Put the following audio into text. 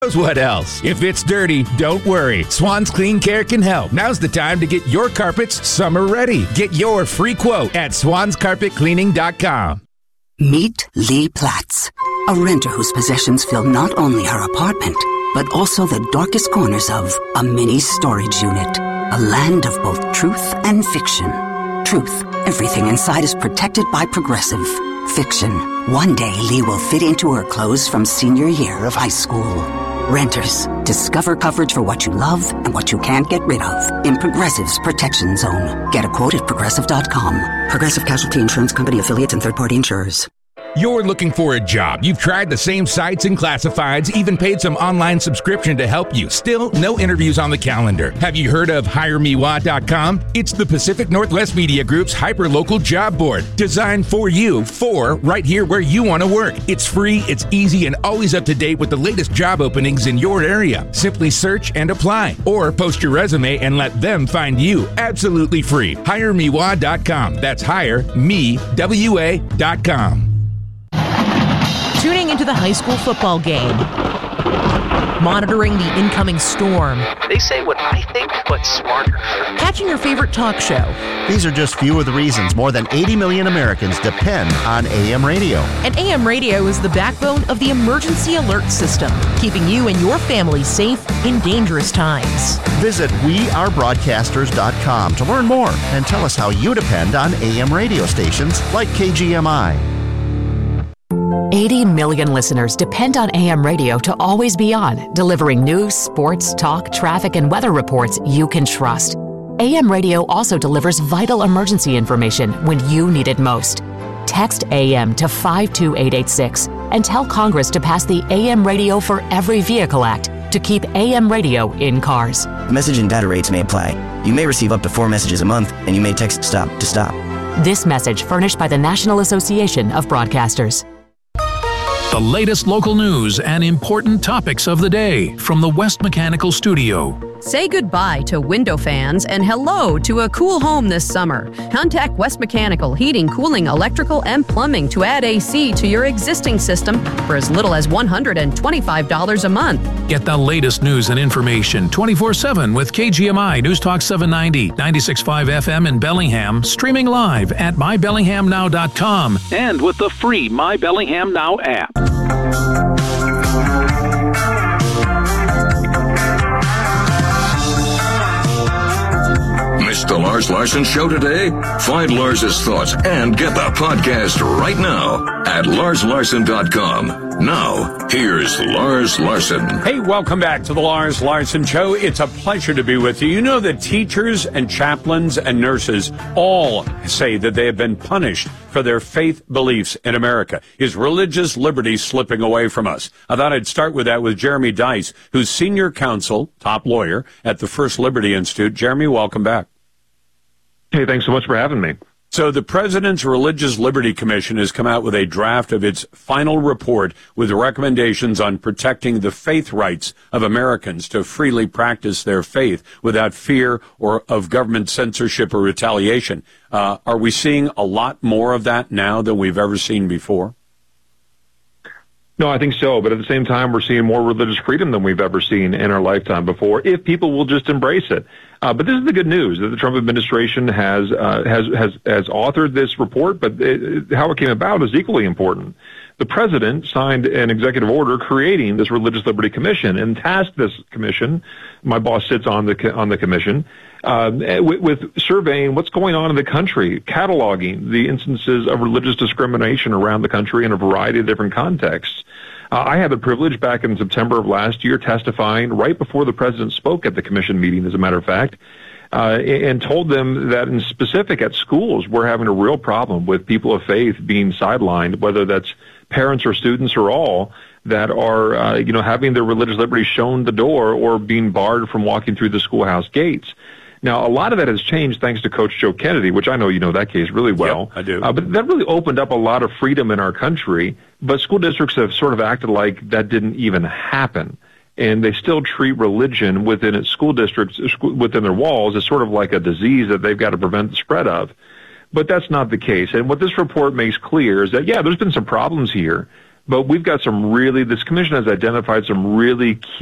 What else? If it's dirty, don't worry. Swan's Clean Care can help. Now's the time to get your carpets summer ready. Get your free quote at swanscarpetcleaning.com. Meet Lee Platts, a renter whose possessions fill not only her apartment, but also the darkest corners of a mini storage unit. A land of both truth and fiction. Truth, everything inside is protected by Progressive. Fiction, one day Lee will fit into her clothes from senior year of high school. Renters, discover coverage for what you love and what you can't get rid of in Progressive's Protection Zone. Get a quote at Progressive.com. Progressive Casualty Insurance Company, affiliates, and third-party insurers. You're looking for a job. You've tried the same sites and classifieds, even paid some online subscription to help you. Still, no interviews on the calendar. Have you heard of HireMeWa.com? It's the Pacific Northwest Media Group's hyper-local job board, designed for you, for right here where you want to work. It's free, it's easy, and always up to date with the latest job openings in your area. Simply search and apply, or post your resume and let them find you absolutely free. HireMeWa.com. That's HireMeWA.com. Tuning into the high school football game. Monitoring the incoming storm. They say what I think, but smarter. Catching your favorite talk show. These are just few of the reasons more than 80 million Americans depend on AM radio. And AM radio is the backbone of the emergency alert system, keeping you and your family safe in dangerous times. Visit wearebroadcasters.com to learn more and tell us how you depend on AM radio stations like KGMI. 80 million listeners depend on AM radio to always be on, delivering news, sports, talk, traffic, and weather reports you can trust. AM radio also delivers vital emergency information when you need it most. Text AM to 52886 and tell Congress to pass the AM Radio for Every Vehicle Act to keep AM radio in cars. Message and data rates may apply. You may receive up to 4 messages a month, and you may text STOP to stop. This message furnished by the National Association of Broadcasters. The latest local news and important topics of the day from the West Mechanical Studio. Say goodbye to window fans and hello to a cool home this summer. Contact West Mechanical Heating, Cooling, Electrical, and Plumbing to add AC to your existing system for as little as $125 a month. Get the latest news and information 24/7 with KGMI News Talk 790, 96.5 FM in Bellingham, streaming live at mybellinghamnow.com and with the free My Bellingham Now app. Missed the Lars Larson Show today? Find Lars's thoughts and get the podcast right now at larslarson.com. Now, here's Lars Larson. Hey, welcome back to the Lars Larson Show. It's a pleasure to be with you. You know that teachers and chaplains and nurses all say that they have been punished for their faith beliefs in America. Is religious liberty slipping away from us? I thought I'd start with that with Jeremy Dice, who's senior counsel, top lawyer at the First Liberty Institute. Jeremy, welcome back. Hey, thanks so much for having me. So the President's Religious Liberty Commission has come out with a draft of its final report with recommendations on protecting the faith rights of Americans to freely practice their faith without fear or of government censorship or retaliation. Are we seeing a lot more of that now than we've ever seen before? No, I think so. But at the same time, we're seeing more religious freedom than we've ever seen in our lifetime before, if people will just embrace it. But this is the good news that the Trump administration has authored this report, but how it came about is equally important. The president signed an executive order creating this Religious Liberty Commission and tasked this commission. My boss sits on the commission with surveying what's going on in the country, cataloging the instances of religious discrimination around the country in a variety of different contexts. I had the privilege back in September of last year testifying right before the president spoke at the commission meeting, as a matter of fact, and told them that in specific at schools, we're having a real problem with people of faith being sidelined, whether that's parents or students or all, that are, having their religious liberty shown the door or being barred from walking through the schoolhouse gates. Now, a lot of that has changed thanks to Coach Joe Kennedy, which I know you know that case really well. Yep, I do. But that really opened up a lot of freedom in our country. But school districts have sort of acted like that didn't even happen. And they still treat religion within its school districts, within their walls, as sort of like a disease that they've got to prevent the spread of. But that's not the case. And what this report makes clear is that, yeah, there's been some problems here. But we've got this commission has identified some really key